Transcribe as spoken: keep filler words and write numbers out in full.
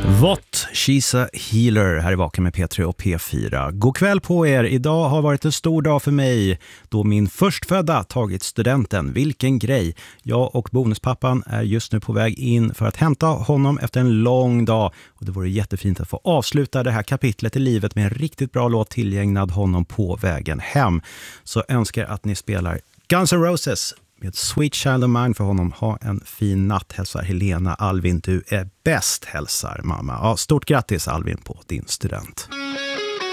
What? She's a healer här i Vaken med P tre och P fyra. God kväll på er. Idag har varit en stor dag för mig då min förstfödda tagit studenten. Vilken grej. Jag och bonuspappan är just nu på väg in för att hämta honom efter en lång dag. Och det vore jättefint att få avsluta det här kapitlet i livet med en riktigt bra låt tillägnad honom på vägen hem. Så önskar att ni spelar Guns N' Roses med Sweet Child of Mine för honom. Ha en fin natt, hälsar Helena. Alvin, du är bäst, hälsar mamma. Ja, stort grattis Alvin på din student.